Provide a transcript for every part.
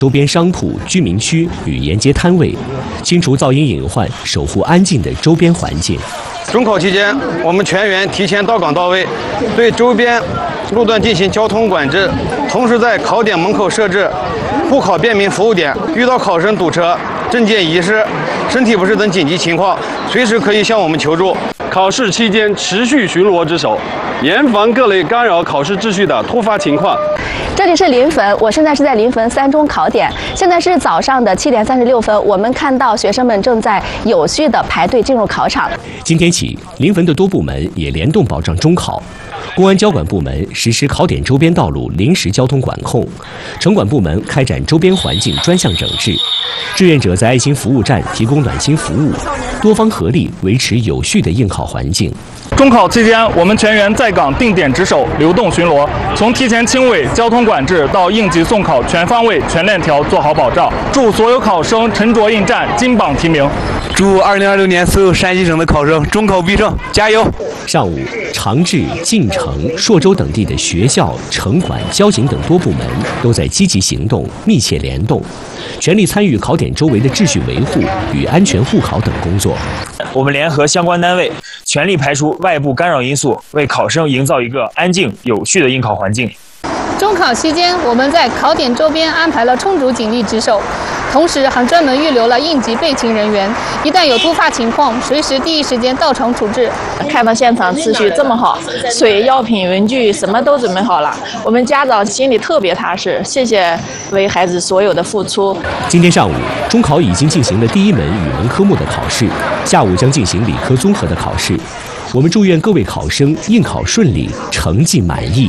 周边商铺、居民区与沿街摊位，清除噪音隐患，守护安静的周边环境。 中考期间，我们全员提前到岗到位，对周边路段进行交通管制，同时在考点门口设置护考便民服务点，遇到考生堵车、证件遗失、身体不适等紧急情况，随时可以向我们求助。 考试期间持续巡逻值守，严防各类干扰考试秩序的突发情况。 这里是临汾，我现在是在临汾3中考点，现在是早上的7点36分，我们看到学生们正在有序地排队进入考场。 今天起，临汾的多部门也联动保障中考。公安交管部门实施考点周边道路临时交通管控，城管部门开展周边环境专项整治，志愿者在爱心服务站提供暖心服务，多方合力维持有序的应考环境。 中考期间，我们全员在岗定点值守、流动巡逻，从提前清尾、交通管制到应急送考，全方位、全链条做好保障。祝所有考生沉着应战，金榜题名。 祝2026年所有山西省的考生中考必胜，加油！ 上午，长治、晋城、朔州等地的学校、城管、交警等多部门都在积极行动、密切联动，全力参与考点周围的秩序维护与安全护考等工作。 我们联合相关单位，全力排除外部干扰因素，为考生营造一个安静、有序的应考环境。 中考期间，我们在考点周边安排了充足警力值守，同时还专门预留了应急备勤人员，一旦有突发情况，随时第一时间到场处置。 看到现场秩序这么好，水、药品、文具什么都准备好了，我们家长心里特别踏实。谢谢为孩子所有的付出。 今天上午，中考已经进行了第一门语文科目的考试，下午将进行理科综合的考试。我们祝愿各位考生应考顺利，成绩满意。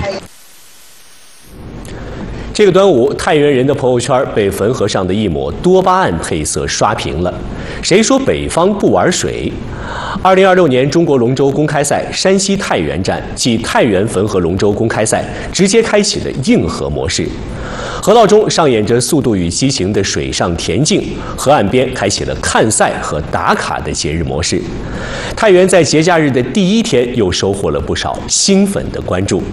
这个端午，太原人的朋友圈被汾河上的一抹多巴胺配色刷屏了。谁说北方不玩水？2026年中国龙舟公开赛山西太原站暨太原汾河龙舟公开赛直接开启了硬核模式。河道中上演着速度与激情的水上田径，河岸边开启了看赛和打卡的节日模式。太原在节假日的第一天又收获了不少新粉的关注。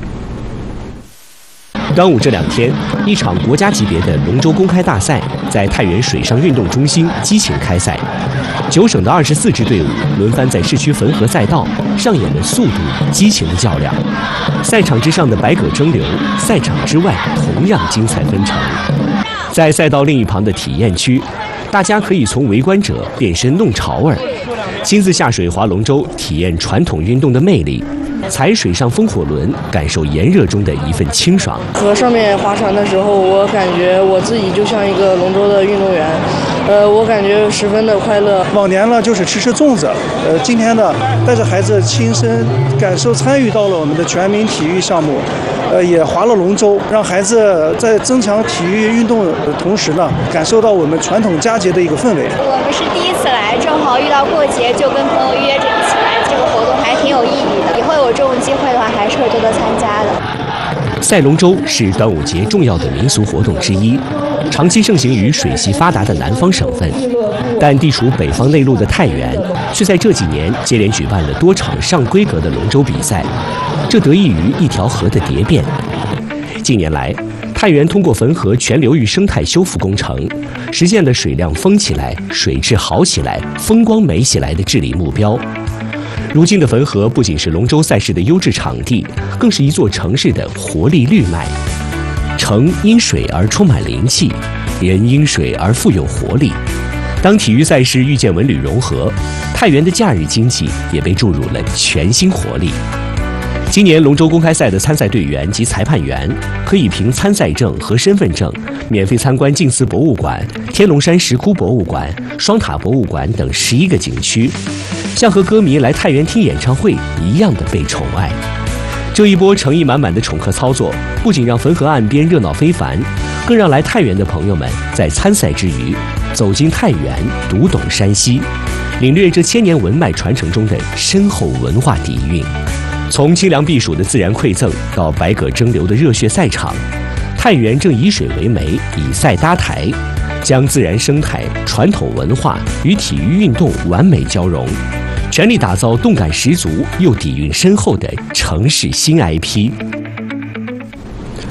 端午这2天，一场国家级别的龙舟公开大赛在太原水上运动中心激情开赛，9省的24支队伍轮番在市区汾河赛道上演了速度、激情的较量。赛场之上的百舸争流，赛场之外同样精彩纷呈。在赛道另一旁的体验区，大家可以从围观者变身弄潮儿，亲自下水划龙舟，体验传统运动的魅力。踩水上风火轮，感受炎热中的一份清爽。 河上面划船的时候，我感觉我自己就像一个龙舟的运动员，我感觉十分的快乐。 往年呢就是吃粽子，今天呢带着孩子亲身感受参与到了我们的全民体育项目，也划了龙舟，让孩子在增强体育运动的同时呢，感受到我们传统佳节的一个氛围。 我们是第一次来，正好遇到过节，就跟朋友约着一起来，这个活动还挺有意义的。以后有这种机会的话，还是会多多参加的。 赛龙舟是端午节重要的民俗活动之一，长期盛行于水系发达的南方省份，但地处北方内陆的太原，却在这几年接连举办了多场上规格的龙舟比赛，这得益于一条河的蝶变。近年来，太原通过汾河全流域生态修复工程，实现了水量丰起来、水质好起来、风光美起来的治理目标。如今的汾河不仅是龙舟赛事的优质场地，更是一座城市的活力绿脉。城因水而充满灵气，人因水而富有活力。当体育赛事遇见文旅融合，太原的假日经济也被注入了全新活力。今年龙舟公开赛的参赛队员及裁判员可以凭参赛证和身份证，免费参观静思博物馆、天龙山石窟博物馆、双塔博物馆等11个景区，像和歌迷来太原听演唱会一样的被宠爱。这一波诚意满满的宠客操作，不仅让汾河岸边热闹非凡，更让来太原的朋友们在参赛之余走进太原，读懂山西，领略这千年文脉传承中的深厚文化底蕴。从清凉避暑的自然馈赠到百舸争流的热血赛场，太原正以水为媒，以赛搭台，将自然生态、传统文化与体育运动完美交融，全力打造动感十足又底蕴深厚的城市新 IP。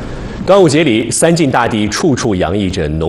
端午节里，三晋大地处处洋溢着浓